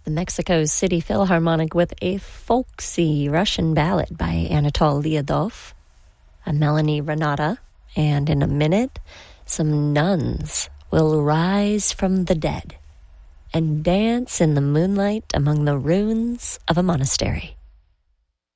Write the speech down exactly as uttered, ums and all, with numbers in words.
The Mexico City Philharmonic with a folksy Russian ballad by Anatol Lyudov, a Melanie Renata, and in a minute, some nuns will rise from the dead and dance in the moonlight among the ruins of a monastery.